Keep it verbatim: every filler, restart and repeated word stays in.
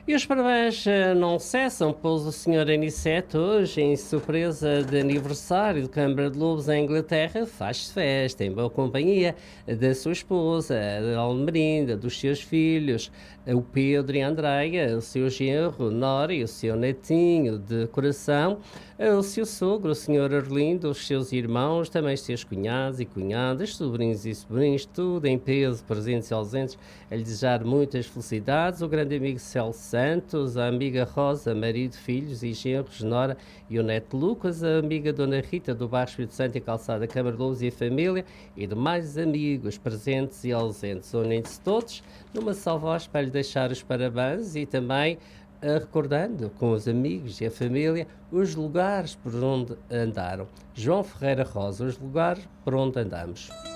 E os parabéns eh, não cessam, pois o senhor Aniceto, hoje, em surpresa de aniversário de Câmara de Lobos em Inglaterra, faz festa em boa companhia da sua esposa, a Almerinda, dos seus filhos, o Pedro e a Andreia, o seu genro, Nora, e o seu netinho de coração, o seu sogro, o senhor Arlindo, os seus irmãos, também os seus cunhados e cunhadas, sobrinhos e sobrinhos, tudo em peso, presentes e ausentes, a lhe desejar muitas felicidades. O grande amigo Celso Santos, a amiga Rosa, marido, filhos e genros, Nora e o neto Lucas, a amiga Dona Rita do Bairro Espírito Santo e Calçada Câmara de Lobos e a família, e demais amigos presentes e ausentes. Unem-se todos numa só voz para lhe deixar os parabéns e também uh, recordando com os amigos e a família os lugares por onde andaram. João Ferreira Rosa, os lugares por onde andamos.